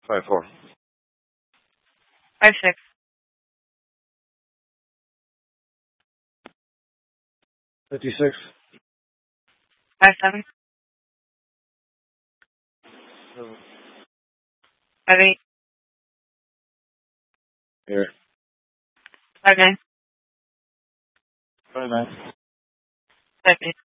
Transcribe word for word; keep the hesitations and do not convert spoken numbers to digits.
Five four. Five six. Fifty six. Five seven. Seven. Five eight. Here. Five nine. Five nine. Five eight.